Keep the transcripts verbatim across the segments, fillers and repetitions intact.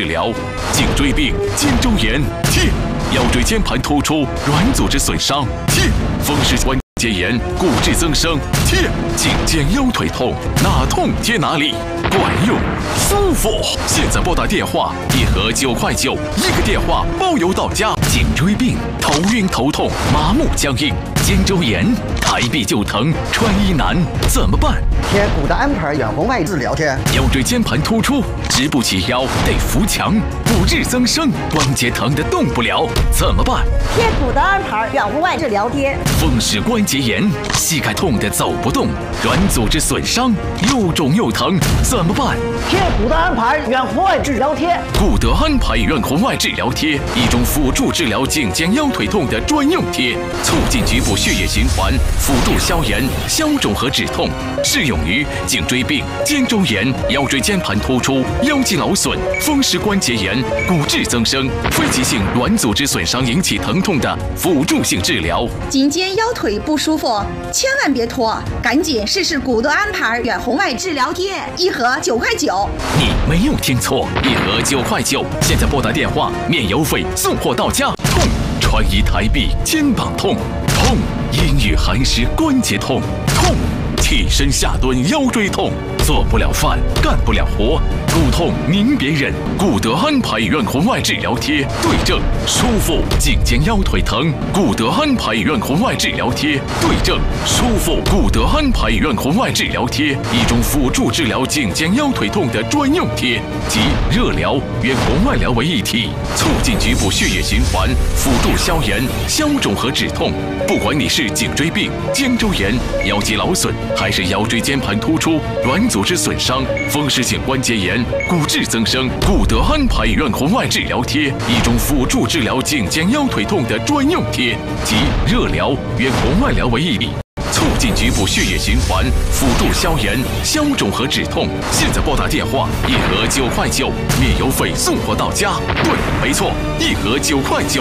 疗：颈椎病、肩周炎、贴；腰椎间盘突出、软组织损伤、贴；风湿关节炎、骨质增生、贴；颈肩腰腿痛，哪痛贴哪里，管用舒服。现在拨打电话，一盒九块九，一个电话包邮到家。颈椎病、头晕头痛、麻木僵硬、肩周炎，抬臂就疼，穿衣难，怎么办？ 贴骨的安排远红外治疗贴。 腰椎间盘突出，直不起腰，得扶墙，骨质增生，关节疼得动不了，怎么办？ 贴骨的安排远红外治疗贴。 风湿关节炎，膝盖痛得走不动，软组织损伤，又肿又疼，怎么办？ 贴骨的安排远红外治疗贴。 固德安排远红外治疗贴，一种辅助治疗颈肩腰腿痛的专用贴，促进局部血液循环，辅助消炎、消肿和止痛，适用于颈椎病、肩周炎、腰椎间盘突出、腰肌劳损、风湿关节炎、骨质增生、非急性软组织损伤引起疼痛的辅助性治疗。 颈肩腰腿不舒服，千万别拖，赶紧试试古德安牌远红外治疗贴，一盒九块九。 你没有听错，一盒九块九。现在拨打电话，免邮费送货到家。痛，穿衣抬臂肩膀痛；痛，阴雨寒湿关节痛；痛，起身下蹲腰椎痛，做不了饭，干不了活，骨痛您别忍，古德安排远红外治疗贴，对症舒服，颈肩腰腿疼，古德安排远红外治疗贴，对症舒服，古德安排远红外治疗贴，一种辅助治疗颈肩腰腿痛的专用贴，集热疗、远红外疗为一体，促进局部血液循环，辅助消炎、消肿和止痛。不管你是颈椎病、肩周炎、腰肌劳损，还是腰椎间盘突出、软组织损伤、风湿性关节炎、骨质增生，古德安排远红外治疗贴，一种辅助治疗颈肩腰腿痛的专用贴，集热疗、远红外疗为一体，促进局部血液循环，辅助消炎、消肿和止痛。现在拨打电话，一盒九块九，免邮费送货到家。对，没错，一盒九块九。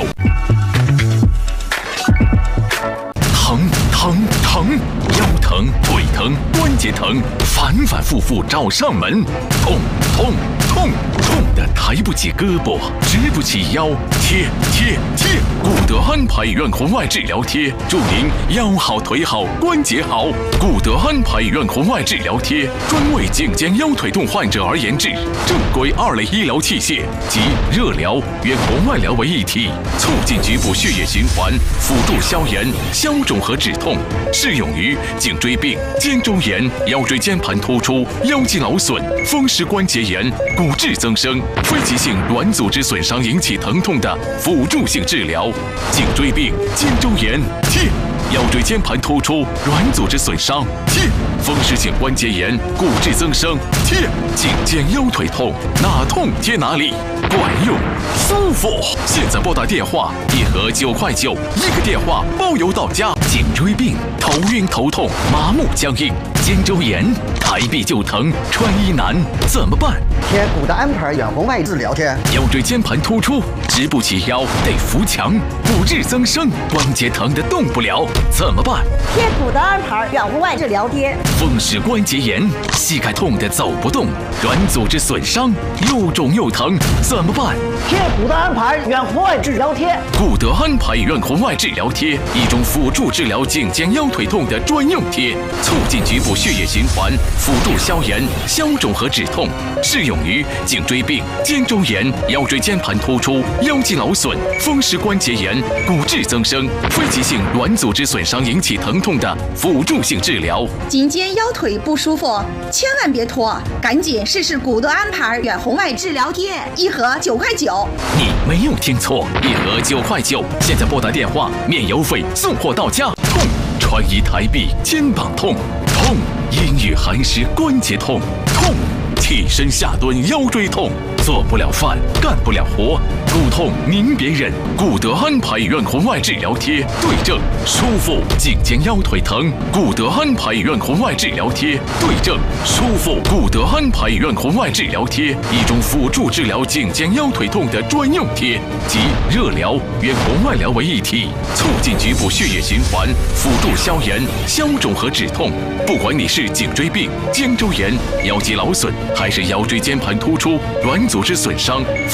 疼疼疼，腰疼、腿疼、关节疼，反反复复找上门，痛痛痛痛的抬不起胳膊，直不起腰，贴贴贴，古德安排远红外治疗贴，祝您腰好腿好关节好。古德安排远红外治疗贴，专为颈肩腰腿痛患者而研制，正规二类医疗器械，集热疗、远红外疗为一体，促进局部血液循环，辅助消炎、消肿和止痛，适用于颈椎病、肩周炎、腰椎间盘突出、腰肌劳损、风湿关节炎、骨质增生、非急性软组织损伤引起疼痛的辅助性治疗。颈椎病、肩周炎贴；腰椎间盘突出、软组织损伤贴；风湿性关节炎、骨质增生贴；颈肩腰腿痛，哪痛贴哪里，管用舒服。现在拨打电话，一盒九块九，一个电话包邮到家。颈椎病、头晕头痛、麻木僵硬、肩周炎，抬臂就疼，穿衣难，怎么办？ 贴骨的安排远红外治疗贴。 腰椎间盘突出，直不起腰，得扶墙，骨质增生，关节疼得动不了，怎么办？ 贴骨的安排远红外治疗贴。 风湿关节炎，膝盖痛得走不动，软组织损伤，又肿又疼，怎么办？ 贴骨的安排远红外治疗贴。 古德安排远红外治疗贴，一种辅助治疗颈肩腰腿痛的专用贴，促进局部血液循环，辅助消炎、消肿和止痛，适用于颈椎病、肩周炎、腰椎间盘突出、腰肌劳损、风湿关节炎、骨质增生、非急性软组织损伤引起疼痛的辅助性治疗。 颈肩腰腿不舒服，千万别拖，赶紧试试古德安牌远红外治疗贴，一盒九块九。 你没有听错，一盒九块九。现在拨打电话，免邮费送货到家。痛，穿衣抬臂肩膀痛；痛，阴雨寒湿关节痛；痛，起身下蹲腰椎痛，做不了饭，干不了活，骨痛您别忍，古德安排远红外治疗贴，对症舒服，颈肩腰腿疼，古德安排远红外治疗贴，对症舒服，古德安排远红外治疗贴，一种辅助治疗颈肩腰腿痛的专用贴，集热疗、远红外疗为一体，促进局部血液循环，辅助消炎、消肿和止痛。不管你是颈椎病、肩周炎、腰肌劳损，还是腰椎间盘突出、软组织损伤。